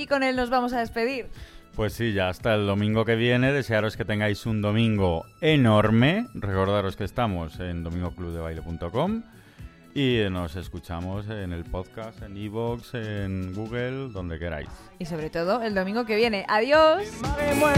y con él nos vamos a despedir. Pues sí, ya hasta el domingo que viene. Desearos que tengáis un domingo enorme. Recordaros que estamos en domingoclubdebaile.com y nos escuchamos en el podcast, en iVoox, en Google, donde queráis. Y sobre todo el domingo que viene. ¡Adiós!